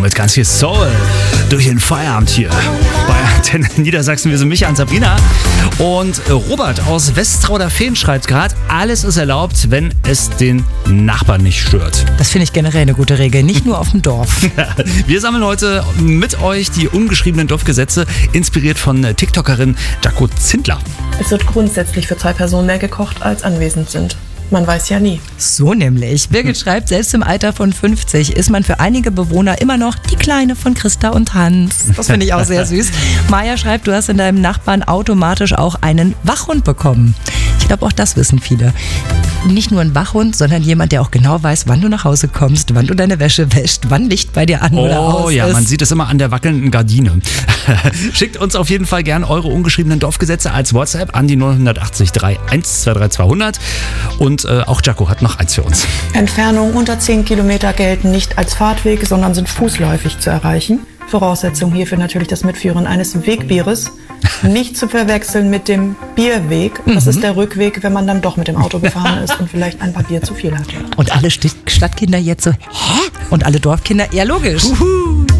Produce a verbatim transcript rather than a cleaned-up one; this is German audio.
mit ganz viel Soul durch den Feierabend hier bei Antenne Niedersachsen. Wir sind Micha und Sabrina. Und Robert aus Westrauder-Fehn schreibt gerade, alles ist erlaubt, wenn es den Nachbarn nicht stört. Das finde ich generell eine gute Regel, nicht nur auf dem Dorf. Wir sammeln heute mit euch die ungeschriebenen Dorfgesetze, inspiriert von TikTokerin Jaco Zindler. Es wird grundsätzlich für zwei Personen mehr gekocht, als anwesend sind. Man weiß ja nie. So nämlich. Birgit schreibt, selbst im Alter von fünfzig ist man für einige Bewohner immer noch die Kleine von Christa und Hans. Das finde ich auch sehr süß. Maja schreibt, du hast in deinem Nachbarn automatisch auch einen Wachhund bekommen. Ich glaube, auch das wissen viele. Nicht nur ein Wachhund, sondern jemand, der auch genau weiß, wann du nach Hause kommst, wann du deine Wäsche wäschst, wann Licht bei dir an oh, oder aus Oh ja, ist. Man sieht es immer an der wackelnden Gardine. Schickt uns auf jeden Fall gern eure ungeschriebenen Dorfgesetze als WhatsApp an die neun acht drei eins zwei drei zwei null null. Und äh, auch Jaco hat noch eins für uns. Entfernungen unter zehn Kilometer gelten nicht als Fahrtweg, sondern sind fußläufig zu erreichen. Voraussetzung hierfür natürlich das Mitführen eines Wegbieres. Nicht zu verwechseln mit dem Bierweg. Das mhm. ist der Rückweg, wenn man dann doch mit dem Auto gefahren ist und vielleicht ein paar Bier zu viel hat. Und alle Stadtkinder jetzt so, hä? Und alle Dorfkinder, ja logisch. Uhu.